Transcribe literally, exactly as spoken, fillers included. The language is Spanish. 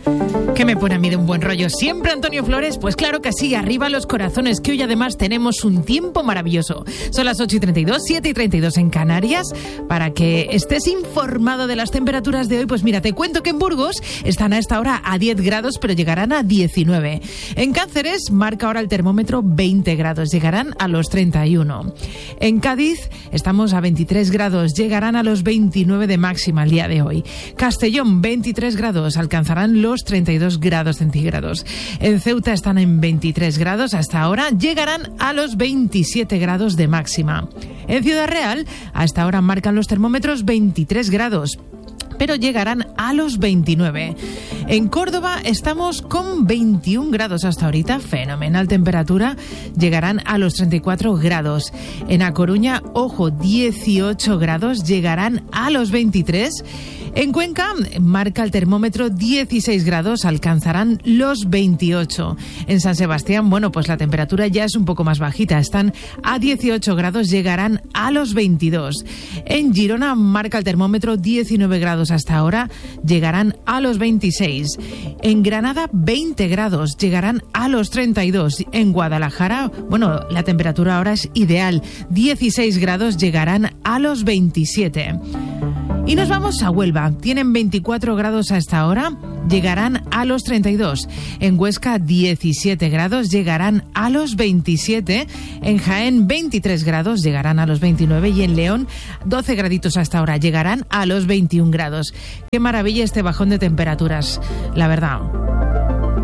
¿Qué me pone a mí de un buen rollo siempre, Antonio Flores? Pues claro que sí, arriba los corazones, que hoy además tenemos un tiempo maravilloso. Son las ocho y treinta y dos, siete y treinta y dos en Canarias. Para que estés informado de las temperaturas de hoy, pues mira, te cuento que en Burgos están a esta hora a diez grados, pero llegarán a diecinueve. En Cáceres marca ahora el termómetro veinte grados, llegarán a los treinta y uno. En Cádiz estamos a veintitrés grados, llegarán a los veintinueve de máxima el día de hoy. Castellón, veintitrés grados, alcanzarán los treinta y dos grados centígrados. En Ceuta están en veintitrés grados hasta ahora, llegarán a los veintisiete grados de máxima. En Ciudad Real, hasta ahora marcan los termómetros veintitrés grados, pero llegarán a los veintinueve. En Córdoba estamos con veintiún grados hasta ahorita, fenomenal temperatura, llegarán a los treinta y cuatro grados. En A Coruña, ojo, dieciocho grados, llegarán a los veintitrés. En Cuenca marca el termómetro dieciséis grados, alcanzarán los veintiocho. En San Sebastián, bueno, pues la temperatura ya es un poco más bajita, están a dieciocho grados, llegarán a los veintidós. En Girona marca el termómetro diecinueve grados hasta ahora, llegarán a los veintiséis. En Granada, veinte grados, llegarán a los treinta y dos. En Guadalajara, bueno, la temperatura ahora es ideal, dieciséis grados, llegarán a los veintisiete. Y nos vamos a Huelva. Tienen veinticuatro grados hasta ahora, llegarán a los treinta y dos. En Huesca, diecisiete grados, llegarán a los veintisiete. En Jaén, veintitrés grados, llegarán a los veintinueve. Y en León, doce graditos hasta ahora, llegarán a los veintiún grados. Qué maravilla este bajón de temperaturas, la verdad.